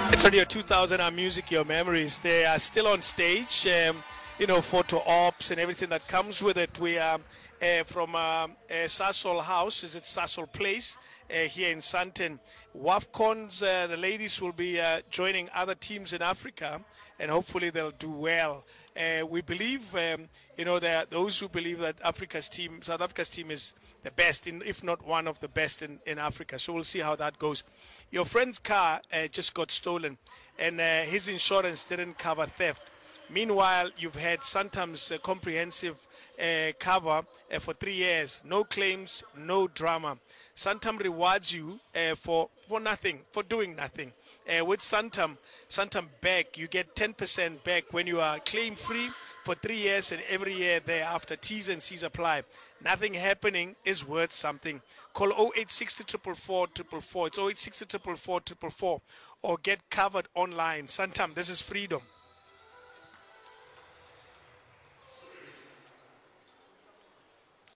It's Radio 2000, our music, your memories. They are still on stage, photo ops and everything that comes with it. We are from Sasol House, is it Sasol Place, here in Sandton. WAFCONs, the ladies will be joining other teams in Africa, and hopefully they'll do well. We believe, there are those who believe that South Africa's team is the best, if not one of the best in Africa. So we'll see how that goes. Your friend's car just got stolen, and his insurance didn't cover theft. Meanwhile, you've had Santam's comprehensive cover for 3 years. No claims, no drama. Santam rewards you for nothing, for doing nothing. With Santam back, you get 10% back when you are claim-free for 3 years, and every year thereafter. T's and C's apply. Nothing happening is worth something. Call 0860 444 444. It's 0860 444 444, or get covered online. Santam, this is freedom.